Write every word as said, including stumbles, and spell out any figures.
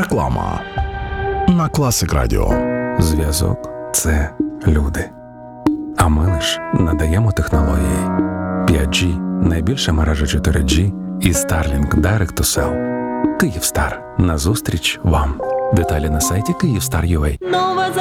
Реклама на Classic Radio. Зв'язок – це люди. А ми лиш надаємо технології. п'ять джі – найбільша мережа чотири джі і Starlink Direct to Cell. Київстар. Назустріч вам. Деталі на сайті Київстар.ua.